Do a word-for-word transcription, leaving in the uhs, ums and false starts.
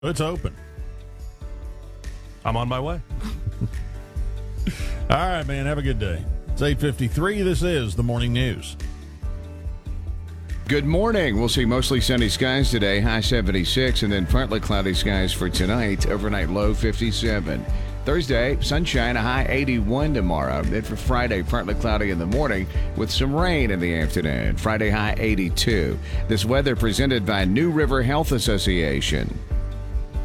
It's open. I'm on my way. All right, man. Have a good day. It's eight fifty-three. This is the Morning News. Good morning. We'll see mostly sunny skies today, high seventy-six, and then partly cloudy skies for tonight, overnight low fifty-seven. Thursday, sunshine, a high eighty-one tomorrow. Then for Friday, partly cloudy in the morning with some rain in the afternoon. Friday, high eighty-two. This weather presented by New River Health Association.